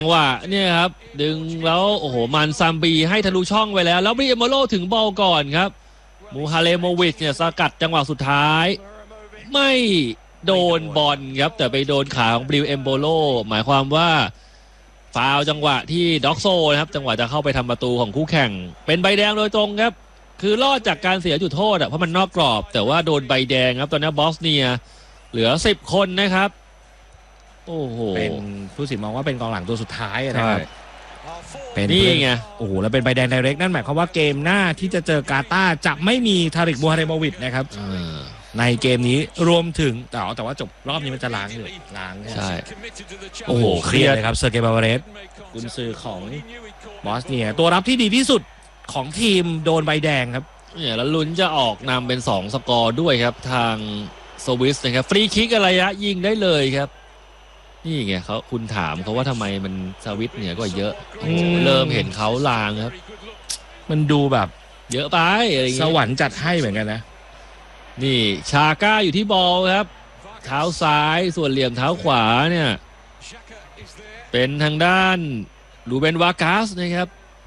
จังหวะเนี่ยครับดึงแล้วโอ้โหมันซัมบีให้ทะลุช่องไปแล้วบริเอโมโลถึงบอลก่อนครับมูฮาเลโมวิชเนี่ยสกัดจังหวะสุดท้ายไม่โดนบอลครับแต่ไปโดนขาของบริเอโมโลหมายความว่าฟาวจังหวะที่ด็อกโซนะครับจังหวะจะเข้าไปทำประตูของคู่แข่งเป็นใบแดงโดยตรงครับคือรอดจากการเสียจุดโทษเพราะมันนอกกรอบแต่ว่าโดนใบแดงครับตอนนี้บอสเนียเหลือ10 คนนะครับโอ้โหเป็นผู้สินมองว่าเป็นกองหลังตัวสุดท้ายนะครับเป็นนี่ไงโอ้โหแล้วเป็นใบแดงไดเรกนั่นหมายความว่าเกมหน้าที่จะเจอกาตาร์จะไม่มีทาริกมูฮาเรโมวิชนะครับในเกมนี้รวมถึงแต่ว่าจบรอบนี้มันจะล้างอยู่ใช่โอ้โหเครียดเลยครับเซอร์เกย์บาบาเรสกุนซือของบอสเนียตัวรับที่ดีที่สุดของทีมโดนใบแดงครับเนี่ยแล้วลุ้นจะออกนำเป็น2 สกอร์ด้วยครับทางสวิสนะครับฟรีคิกอะไรยิงได้เลยครับนี่ไงคุณถามเขาว่าทำไมมันสวิสเนี่ยก็เยอะเริ่มเห็นเขาลางครับมันดูแบบเยอะไปอะไรอย่างเงี้ยสวรรค์จัดให้เหมือนกันนะนี่ชาก้าอยู่ที่บอลครับเท้าซ้ายส่วนเหลี่ยมเท้าขวาเนี่ยเป็นทางด้านลูเบนวากาสนะครับ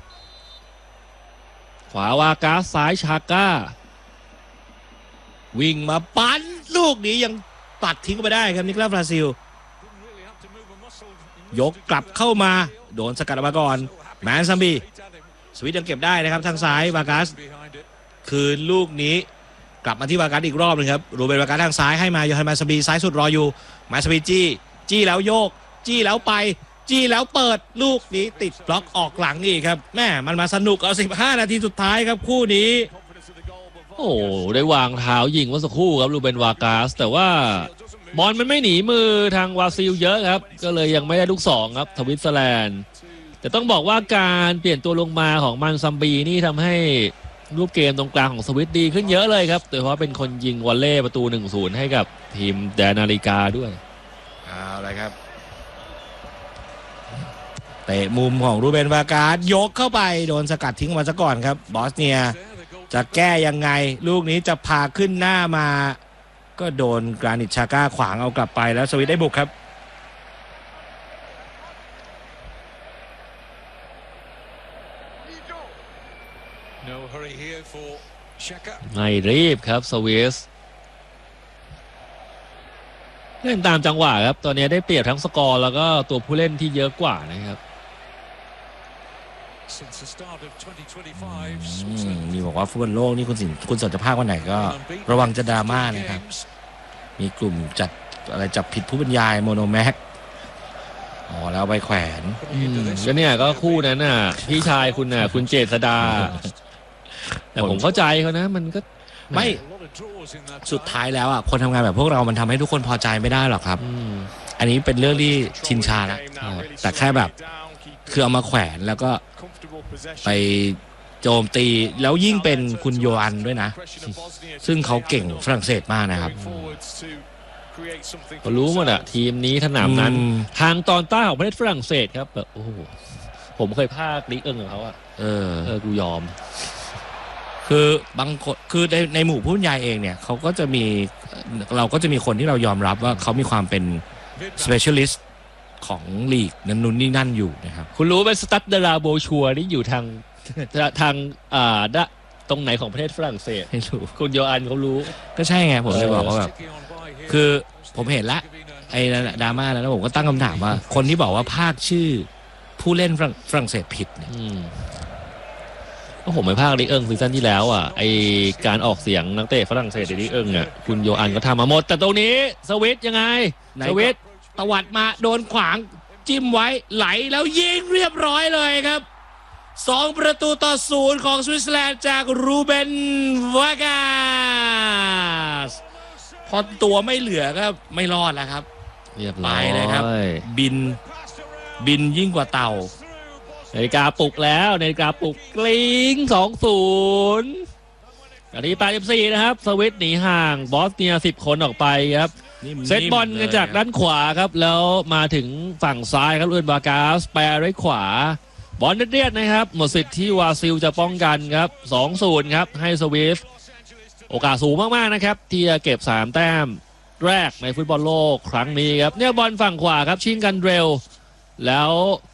ขวาวากาสซ้ายชาก้าวิ่งมาปั้นลูกนี้ยังตัดทิ้งไปได้ครับนิโคลัสบราซิลยกกลับเข้ามาโดนสกัดออกมาก่อนแมนซัมบีสวิตยังเก็บได้นะครับทางซ้ายวากัสคืนลูกนี้กลับมาที่วากัสอีกรอบนึงครับรูเบนวากัสทางซ้ายให้มาโยฮันแมนซัมบีซ้ายสุดรออยู่แมนซัมบีจี้แล้วโยกจี้แล้วไปจี้แล้วเปิดลูกนี้ติดบล็อกออกหลังนี่ครับแม่มันมาสนุกเอา15 นาทีสุดท้ายครับคู่นี้โอ้ได้วางเท้ายิงเมื่อสักครู่ครับรูเบนวากัสแต่ว่าบอลมันไม่หนีมือทางบราซิลเยอะครับก็เลยยังไม่ได้ลูก2ครับสวิตเซอร์แลนด์แต่ต้องบอกว่าการเปลี่ยนตัวลงมาของมันซัมบีนี่ทำให้รูปเกมตรงกลางของสวิตดีขึ้นเยอะเลยครับโดยเฉพาะเป็นคนยิงวอลเล่ประตู 1-0 ให้กับทีมแดนนาฬิกาด้วยเอาเลยครับเตะมุมของรูเบนวากัสยกเข้าไปโดนสกัดทิ้งมาซะก่อนครับบอสเนียจะแก้ยังไงลูกนี้จะพาขึ้นหน้ามาก็โดนกรานิตชาก้าขวางเอากลับไปแล้วสวิตได้บุกครับไม่รีบครับสวิสเล่นตามจังหวะครับตอนนี้ได้เปรียบทั้งสกอร์แล้วก็ตัวผู้เล่นที่เยอะกว่านะครับมีบอกว่าฟุตบอลโลกนี่คุณสนจะพากวันไหนก็ระวังจะดราม่านะครับมีกลุ่มจับผิดผู้บรรยายโมโนแม็กแล้วไปแขวนก็เนี่ยก็คู่นั้นน่ะพี่ชายคุณน่ะคุณเจษดาแต่ผมเข้าใจเขานะมันก็ไม่สุดท้ายแล้วคนทำงานแบบพวกเรามันทำให้ทุกคนพอใจไม่ได้หรอกครับอันนี้เป็นเรื่องที่ชินชานะแต่แค่แบบคือเอามาแขวนแล้วก็ไปโจมตีแล้วยิ่งเป็นคุณโยอันด้วยนะซึ่งเขาเก่งฝรั่งเศสมากนะครับเขารู้หมดทีมนี้ถนามนั้นทางตอนใต้ของประเทศฝรั่งเศสครับแบบโอ้โหผมเคยพากลิกของเขากูยอมคือบางคนคือในหมู่ผู้บรรยายเองเนี่ยเราก็จะมีคนที่เรายอมรับว่าเขามีความเป็น specialist ของลีกนั้นนู่นนี่นั่นอยู่นะครับคุณรู้เป็นสตั๊ดเดลาโบชัวนี่อยู่ทางตรงไหนของประเทศฝรั่งเศสไม่รู้คุณโยอันเขารู้ก็ใช่ไงผมเลยบอกว่าแบบคือผมเห็นละไอ้ดราม่าแล้วผมก็ตั้งคำถามว่าคนที่บอกว่าพากชื่อผู้เล่นฝรั่งเศสผิดเนี่ยก็ผมไปพากลิกซีซั่นที่แล้วไอการออกเสียงนักเตะฝรั่งเศสในลิกคุณโยอันก็ทำมาหมดแต่ตรงนี้สวิตยังไงสวิตตวัดมาโดนขวางจิ้มไว้ไหลแล้วยิงเรียบร้อยเลยครับ2-0ของสวิตเซอร์แลนด์จากรูเบนวากัสพอตัวไม่เหลือก็ไม่รอดแล้วครับเรียบร้อยเลยครับบินยิ่งกว่าเต่านาฬิกาปลุกแล้วนาฬิกาปลุกกลิ้ง 2-0 นาที84นะครับสวิตหนีห่างบอสเนีย10 คนออกไปครับเซตบอลกันจากด้านขวาครับแล้วมาถึงฝั่งซ้ายครับลูเบนวากัสแปรด้วยขวาบอลเรียดนะครับหมดสิทธิ์ที่วาซิลจะป้องกันครับ 2-0 ครับให้สวิสโอกาสสูงมากๆนะครับที่จะเก็บ3 แต้มแรกในฟุตบอลโลกครั้งนี้ครับเนี่ยบอลฝั่งขวาครับชิงกันเร็วแล้ว